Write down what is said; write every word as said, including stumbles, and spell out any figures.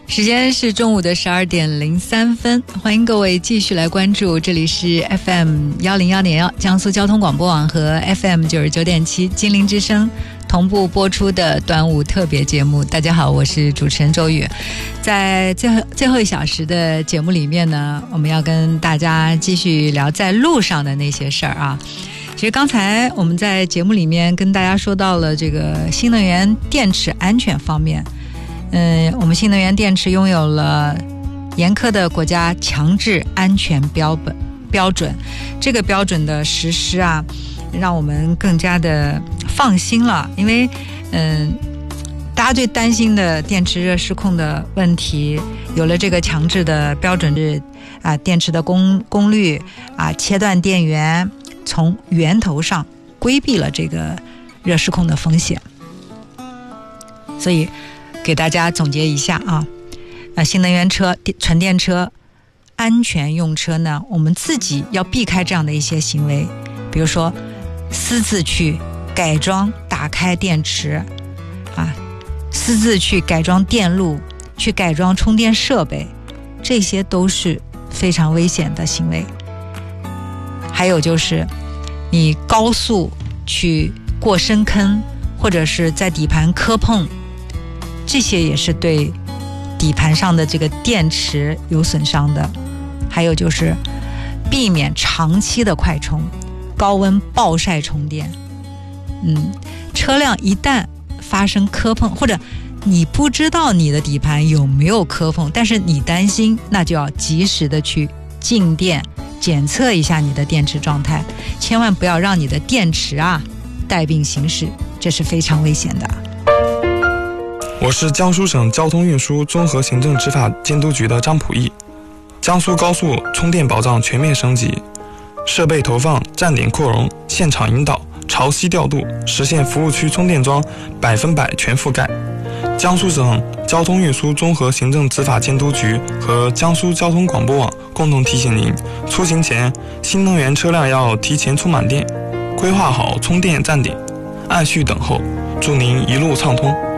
时间是中午的十二点零三分，欢迎各位继续来关注，这里是 F M 一零一点一江苏交通广播网和 F M 九十九点七金陵之声同步播出的端午特别节目。大家好，我是主持人周宇。在最后最后一小时的节目里面呢，我们要跟大家继续聊在路上的那些事儿啊。其实刚才我们在节目里面跟大家说到了这个新能源电池安全方面。嗯，我们新能源电池拥有了严苛的国家强制安全标本标准，这个标准的实施啊，让我们更加的放心了。因为嗯，大家最担心的电池热失控的问题，有了这个强制的标准是啊，电池的功功率啊，切断电源，从源头上规避了这个热失控的风险。所以给大家总结一下啊，呃，新能源车、纯电车、安全用车呢，我们自己要避开这样的一些行为，比如说私自去改装、打开电池啊，私自去改装电路、去改装充电设备，这些都是非常危险的行为。还有就是你高速去过深坑，或者是在底盘磕碰，这些也是对底盘上的这个电池有损伤的。还有就是避免长期的快充、高温暴晒充电。嗯，车辆一旦发生磕碰，或者你不知道你的底盘有没有磕碰，但是你担心，那就要及时的去静电检测一下你的电池状态，千万不要让你的电池啊带病行驶，这是非常危险的。 我是江苏省交通运输综合行政执法监督局的张普义。江苏高速充电保障全面升级，设备投放、站点扩容、现场引导、潮汐调度，实现服务区充电桩百分百全覆盖。江苏省交通运输综合行政执法监督局和江苏交通广播网共同提醒您，出行前新能源车辆要提前充满电，规划好充电站点，按序等候，祝您一路畅通。